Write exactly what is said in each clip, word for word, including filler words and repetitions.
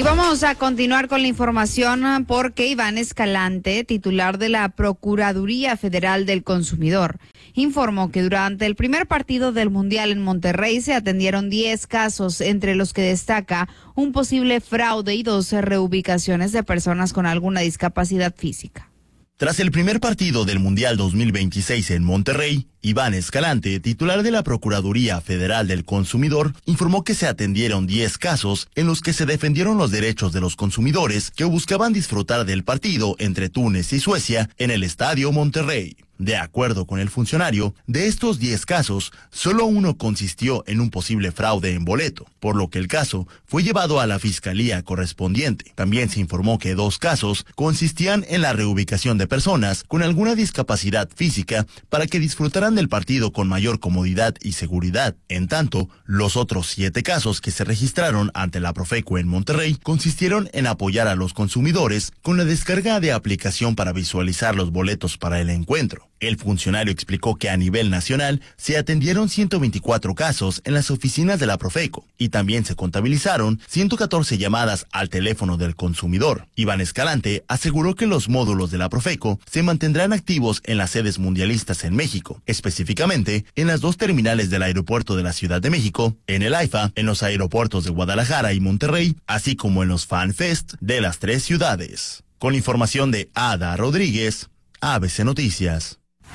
Y vamos a continuar con la información porque Iván Escalante, titular de la Procuraduría Federal del Consumidor, informó que durante el primer partido del Mundial en Monterrey se atendieron diez casos, entre los que destaca un posible fraude y doce reubicaciones de personas con alguna discapacidad física. Tras el primer partido del Mundial dos mil veintiséis en Monterrey, Iván Escalante, titular de la Procuraduría Federal del Consumidor, informó que se atendieron diez casos en los que se defendieron los derechos de los consumidores que buscaban disfrutar del partido entre Túnez y Suecia en el Estadio Monterrey. De acuerdo con el funcionario, de estos diez casos, solo uno consistió en un posible fraude en boleto, por lo que el caso fue llevado a la fiscalía correspondiente. También se informó que dos casos consistían en la reubicación de personas con alguna discapacidad física para que disfrutaran del partido con mayor comodidad y seguridad. En tanto, los otros siete casos que se registraron ante la Profeco en Monterrey consistieron en apoyar a los consumidores con la descarga de aplicación para visualizar los boletos para el encuentro. El funcionario explicó que a nivel nacional se atendieron ciento veinticuatro casos en las oficinas de la Profeco y también se contabilizaron ciento catorce llamadas al teléfono del consumidor. Iván Escalante aseguró que los módulos de la Profeco se mantendrán activos en las sedes mundialistas en México, específicamente en las dos terminales del aeropuerto de la Ciudad de México, en el AIFA, en los aeropuertos de Guadalajara y Monterrey, así como en los Fan Fest de las tres ciudades. Con información de Ada Rodríguez, A B C Noticias.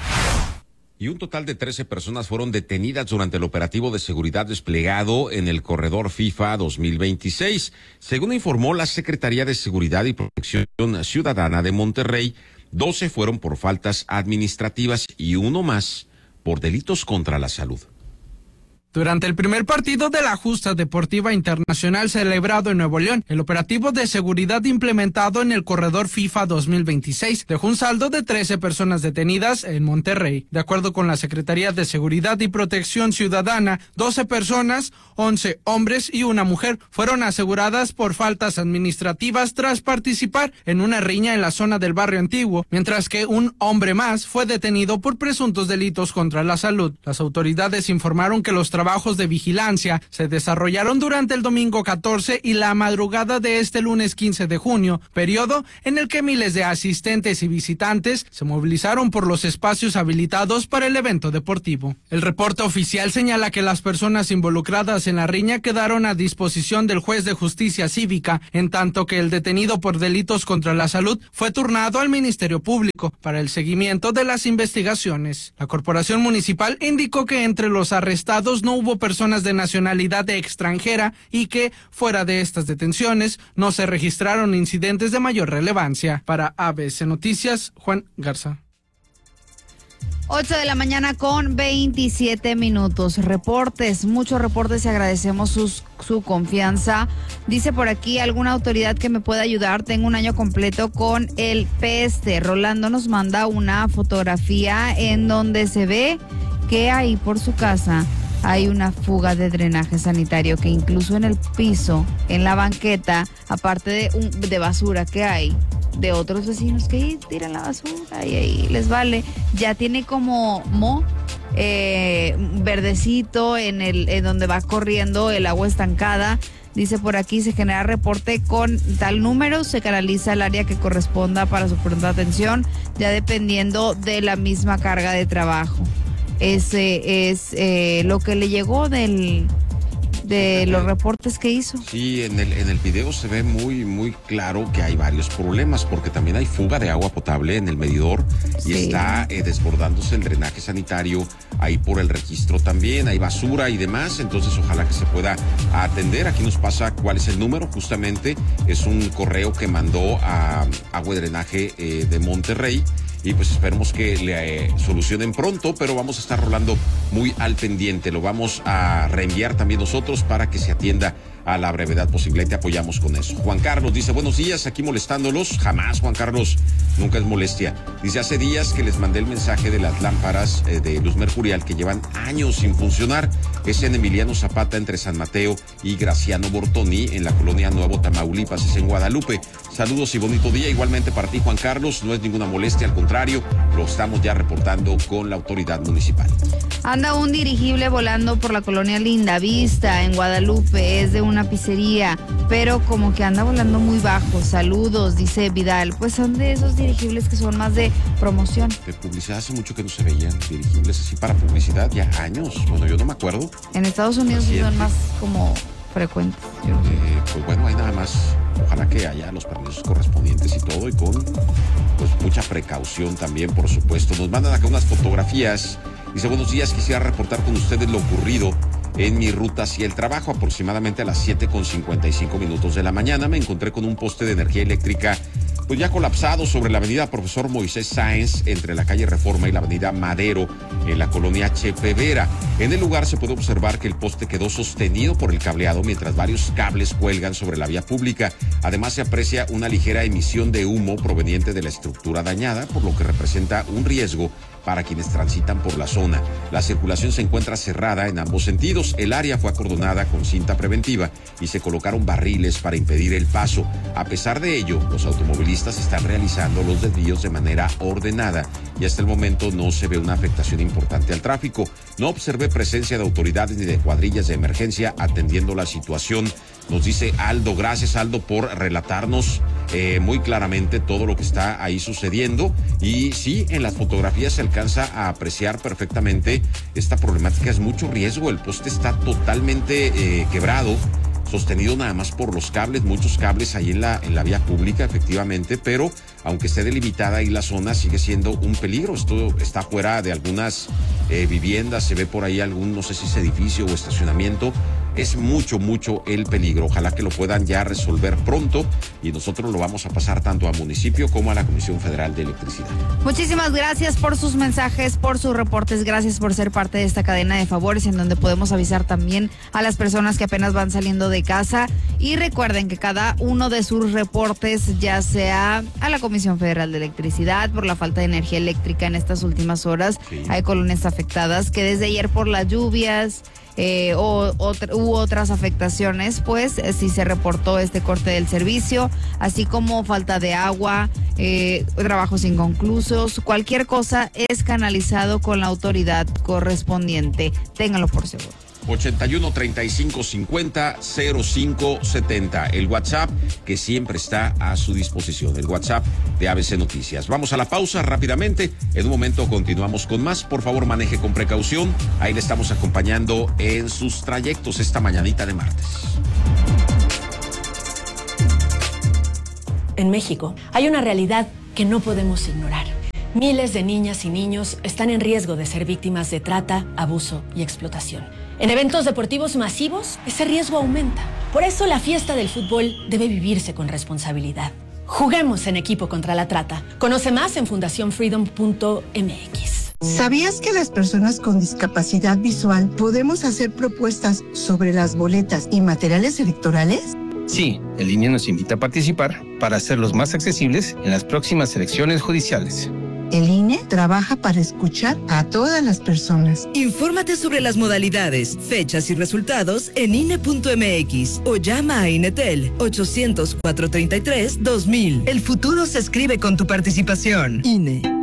Y un total de trece personas fueron detenidas durante el operativo de seguridad desplegado en el corredor FIFA dos mil veintiséis. Según informó la Secretaría de Seguridad y Protección Ciudadana de Monterrey, doce fueron por faltas administrativas y uno más por delitos contra la salud. Durante el primer partido de la Justa Deportiva Internacional celebrado en Nuevo León, el operativo de seguridad implementado en el corredor FIFA dos mil veintiséis dejó un saldo de trece personas detenidas en Monterrey. De acuerdo con la Secretaría de Seguridad y Protección Ciudadana, doce personas, once hombres y una mujer fueron aseguradas por faltas administrativas tras participar en una riña en la zona del Barrio Antiguo, mientras que un hombre más fue detenido por presuntos delitos contra la salud. Las autoridades informaron que los trabajos Trabajos de vigilancia se desarrollaron durante el domingo catorce y la madrugada de este lunes quince de junio, periodo en el que miles de asistentes y visitantes se movilizaron por los espacios habilitados para el evento deportivo. El reporte oficial señala que las personas involucradas en la riña quedaron a disposición del juez de justicia cívica, en tanto que el detenido por delitos contra la salud fue turnado al Ministerio Público para el seguimiento de las investigaciones. La Corporación Municipal indicó que entre los arrestados no hubo personas de nacionalidad extranjera y que, fuera de estas detenciones, no se registraron incidentes de mayor relevancia. Para A B C Noticias, Juan Garza. ocho de la mañana con veintisiete minutos. Reportes, muchos reportes y agradecemos sus, su confianza. Dice por aquí alguna autoridad que me pueda ayudar. Tengo un año completo con el peste. Rolando nos manda una fotografía en donde se ve que ahí por su casa hay una fuga de drenaje sanitario, que incluso en el piso, en la banqueta, aparte de, un, de basura que hay, de otros vecinos que ahí tiran la basura y ahí les vale, ya tiene como mo, eh, verdecito en el en donde va corriendo el agua estancada. Dice por aquí, se genera reporte con tal número, se canaliza al área que corresponda para su pronta atención, ya dependiendo de la misma carga de trabajo. Ese es eh, lo que le llegó del de los reportes que hizo. Sí, en el en el video se ve muy muy claro que hay varios problemas, porque también hay fuga de agua potable en el medidor y sí. está eh, desbordándose el drenaje sanitario ahí por el registro también, hay basura y demás, entonces ojalá que se pueda atender. Aquí nos pasa cuál es el número, justamente es un correo que mandó a Agua y Drenaje eh, de Monterrey. Y pues esperemos que le eh, solucionen pronto, pero vamos a estar rolando muy al pendiente. Lo vamos a reenviar también nosotros para que se atienda a la brevedad posible. Te apoyamos con eso. Juan Carlos dice, buenos días, aquí molestándolos. Jamás, Juan Carlos, nunca es molestia. Dice, hace días que les mandé el mensaje de las lámparas eh, de luz mercurial que llevan años sin funcionar. Es en Emiliano Zapata, entre San Mateo y Graciano Bortoni, en la colonia Nuevo Tamaulipas, es en Guadalupe. Saludos y bonito día. Igualmente para ti, Juan Carlos, no es ninguna molestia, al contrario, lo estamos ya reportando con la autoridad municipal. Anda un dirigible volando por la colonia Lindavista, en Guadalupe, es de un una pizzería, pero como que anda volando muy bajo. Saludos, dice Vidal. Pues son de esos dirigibles que son más de promoción. De publicidad hace mucho que no se veían dirigibles así para publicidad, ya años. Bueno, yo no me acuerdo. En Estados Unidos sí son más como frecuentes. Yo no sé. Eh, pues bueno, hay nada más. Ojalá que haya los permisos correspondientes y todo, y con pues mucha precaución también, por supuesto. Nos mandan acá unas fotografías. Dice, buenos días, quisiera reportar con ustedes lo ocurrido en mi ruta hacia el trabajo. Aproximadamente a las siete con cincuenta y cinco minutos de la mañana me encontré con un poste de energía eléctrica pues ya colapsado sobre la avenida Profesor Moisés Sáenz, entre la calle Reforma y la avenida Madero, en la colonia Chepe Vera. En el lugar se puede observar que el poste quedó sostenido por el cableado mientras varios cables cuelgan sobre la vía pública. Además se aprecia una ligera emisión de humo proveniente de la estructura dañada, por lo que representa un riesgo para quienes transitan por la zona. La circulación se encuentra cerrada en ambos sentidos. El área fue acordonada con cinta preventiva y se colocaron barriles para impedir el paso. A pesar de ello, los automovilistas están realizando los desvíos de manera ordenada y hasta el momento no se ve una afectación importante al tráfico. No observé presencia de autoridades ni de cuadrillas de emergencia atendiendo la situación. Nos dice Aldo. Gracias, Aldo, por relatarnos eh, muy claramente todo lo que está ahí sucediendo. Y sí, en las fotografías se alcanza a apreciar perfectamente esta problemática. Es mucho riesgo. El poste está totalmente eh, quebrado, sostenido nada más por los cables, muchos cables ahí en la, en la vía pública, efectivamente, pero aunque esté delimitada ahí la zona, sigue siendo un peligro. Esto está fuera de algunas eh, viviendas, se ve por ahí algún, no sé si es edificio o estacionamiento. Es mucho, mucho el peligro. Ojalá que lo puedan ya resolver pronto y nosotros lo vamos a pasar tanto a municipio como a la Comisión Federal de Electricidad. Muchísimas gracias por sus mensajes, por sus reportes. Gracias por ser parte de esta cadena de favores en donde podemos avisar también a las personas que apenas van saliendo de casa. Y recuerden que cada uno de sus reportes, ya sea a la Comisión Federal de Electricidad por la falta de energía eléctrica en estas últimas horas, sí. Hay colonias afectadas que desde ayer por las lluvias Eh, o, o, u otras afectaciones, pues eh, sí se reportó este corte del servicio, así como falta de agua, eh, trabajos inconclusos. Cualquier cosa es canalizado con la autoridad correspondiente. Ténganlo por seguro. ochenta y uno, treinta y cinco, cincuenta, cero cinco setenta, el WhatsApp que siempre está a su disposición, el WhatsApp de A B C Noticias. Vamos a la pausa rápidamente, en un momento continuamos con más. Por favor, maneje con precaución, ahí le estamos acompañando en sus trayectos esta mañanita de martes. En México hay una realidad que no podemos ignorar. Miles de niñas y niños están en riesgo de ser víctimas de trata, abuso y explotación. En eventos deportivos masivos, ese riesgo aumenta. Por eso la fiesta del fútbol debe vivirse con responsabilidad. Juguemos en equipo contra la trata. Conoce más en fundación freedom punto m x. ¿Sabías que las personas con discapacidad visual podemos hacer propuestas sobre las boletas y materiales electorales? Sí, el I N E nos invita a participar para hacerlos más accesibles en las próximas elecciones judiciales. El I N E trabaja para escuchar a todas las personas. Infórmate sobre las modalidades, fechas y resultados en I N E punto m x o llama a Inetel ochocientos, cuatrocientos treinta y tres, dos mil. El futuro se escribe con tu participación. I N E.